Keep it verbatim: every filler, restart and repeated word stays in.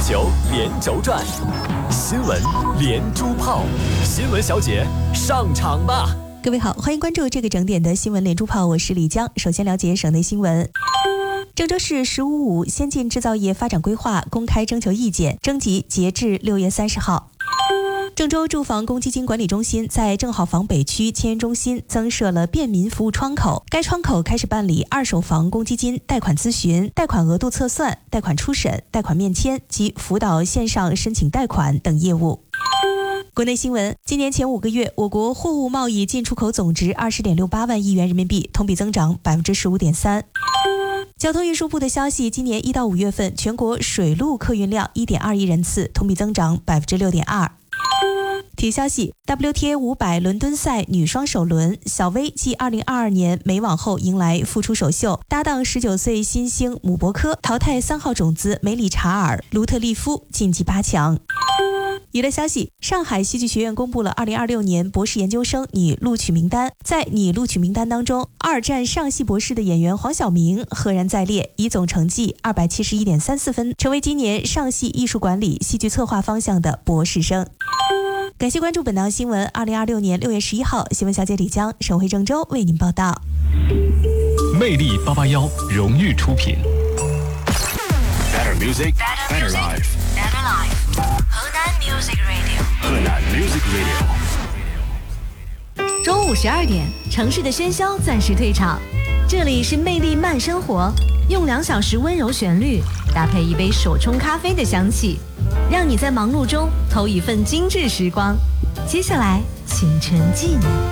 球连轴转，新闻连珠炮，新闻小姐上场吧！ 各位好，欢迎关注这个整点的新闻连珠炮，我是李江。首先了解省内新闻。郑州市“十五五”先进制造业发展规划公开征求意见，征集截至六月三十号。郑州住房公积金管理中心在正好房北区签约中心增设了便民服务窗口，该窗口开始办理二手房公积金贷款咨询、贷款额度测算、贷款初审、贷款面签及辅导线上申请贷款等业务。国内新闻，今年前五个月，我国货物贸易进出口总值二十点六八万亿元人民币，同比增长百分之十五点三。交通运输部的消息，今年一到五月份，全国水陆客运量一点二亿人次，同比增长百分之六点二。体育消息 ，W T A 五百伦敦赛女双首轮，小薇继二零二二年美网后迎来复出首秀，搭档十九岁新星姆伯科，淘汰三号种子梅里查尔、卢特利夫，晋级八强。娱乐消息，上海戏剧学院公布了二零二六年博士研究生拟录取名单，在拟录取名单当中，二战上戏博士的演员黄晓明赫然在列，以总成绩二百七十一点三四分，成为今年上戏艺术管理戏剧策划方向的博士生。感谢关注本档新闻。二零二六年六月十一号，新闻小姐李江，省会郑州为您报道。 魅力八八幺荣誉出品。Better music, better life. Better life. 河南 Music Radio. 河南 Music Radio. 中午十二点，城市的喧嚣暂时退场，这里是魅力慢生活，用两小时温柔旋律搭配一杯手冲咖啡的香气，让你在忙碌中偷一份精致时光。接下来，请沉浸。